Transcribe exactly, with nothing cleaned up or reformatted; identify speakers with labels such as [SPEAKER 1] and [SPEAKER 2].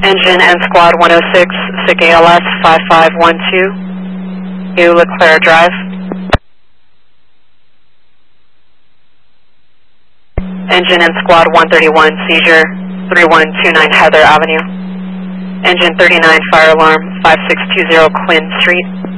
[SPEAKER 1] Engine and Squad one oh six, S I C A L S five five one two, New LeClaire Drive. Engine and Squad one thirty-one, Seizure three one two nine Heather Avenue. Engine thirty-nine, Fire Alarm five six two zero Quinn Street.